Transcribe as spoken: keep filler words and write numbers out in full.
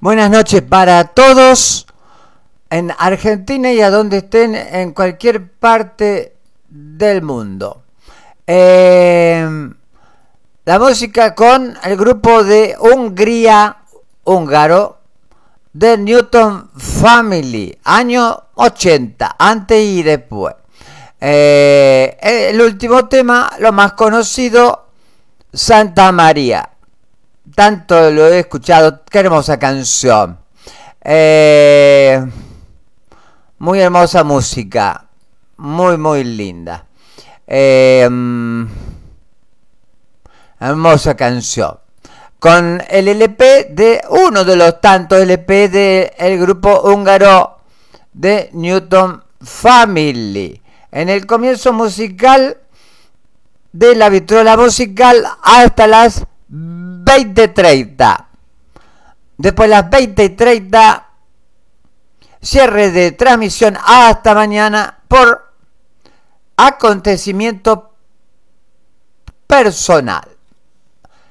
Buenas noches para todos en Argentina y a donde estén en cualquier parte del mundo. Eh, la música con el grupo de Hungría, húngaro, de Newton Family, año ochenta, antes y después. Eh, el último tema, lo más conocido, Santa María. Tanto lo he escuchado, qué hermosa canción. Eh, muy hermosa música, muy muy linda. Eh, hermosa canción. Con el L P de uno de los tantos L P del grupo húngaro de Newton Family. En el comienzo musical de la vitrola musical hasta las veinte treinta. Después las veinte treinta, cierre de transmisión hasta mañana por acontecimiento personal.